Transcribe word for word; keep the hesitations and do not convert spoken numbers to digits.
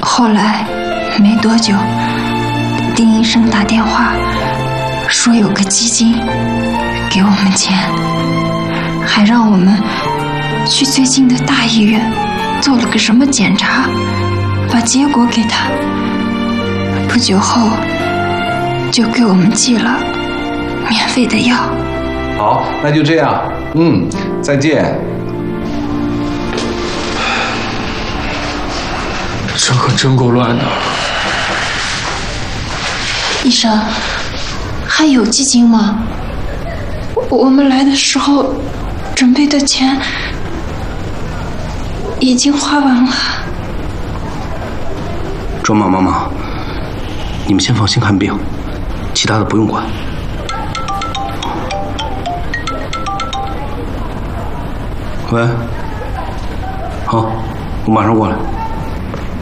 后来没多久，丁医生打电话说有个基金给我们钱，还让我们去最近的大医院做了个什么检查，把结果给他。不久后就给我们寄了免费的药。 好，那就这样，嗯，再见。 这可真够乱的。 医生，还有基金吗？我们来的时候准备的钱已经花完了。 庄妈妈妈，你们先放心看病，其他的不用管。喂，好，我马上过来。